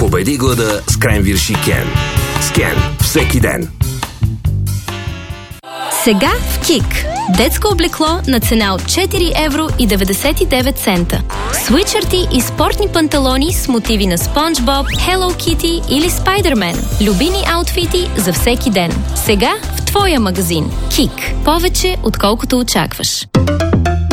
Победи глада с кренвирши Кен. С Кен всеки ден. Сега в КИК. Детско облекло на цена от 4,99 евро. Свитшърти и спортни панталони с мотиви на Спонж Боб, Hello Kitty или Спайдермен. Любими аутфити за всеки ден. Сега в твоя магазин. КИК. Повече отколкото очакваш.